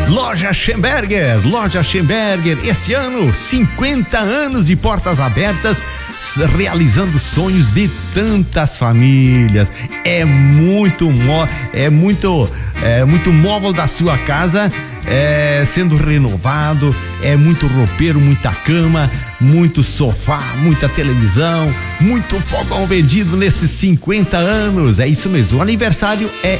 Loja Schemberger, esse ano 50 anos de portas abertas, realizando sonhos de tantas famílias. É muito móvel da sua casa sendo renovado, é muito roupeiro, muita cama, muito sofá, muita televisão, muito fogão vendido nesses 50 anos. É isso mesmo, o aniversário é